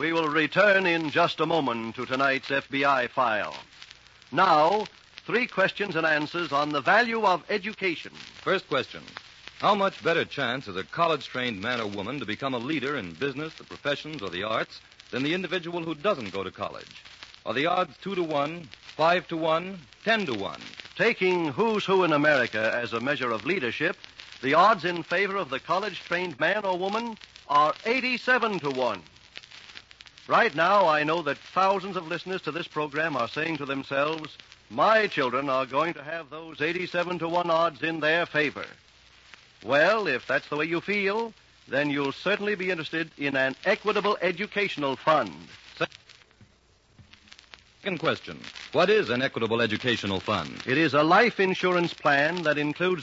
We will return in just a moment to tonight's FBI file. Now, 3 questions and answers on the value of education. First question. How much better chance has a college-trained man or woman to become a leader in business, the professions, or the arts than the individual who doesn't go to college? Are the odds 2 to 1, 5 to 1, 10 to 1? Taking who's who in America as a measure of leadership, the odds in favor of the college-trained man or woman are 87 to 1. Right now, I know that thousands of listeners to this program are saying to themselves, my children are going to have those 87 to 1 odds in their favor. Well, if that's the way you feel, then you'll certainly be interested in an equitable educational fund. Second question. What is an equitable educational fund? It is a life insurance plan that includes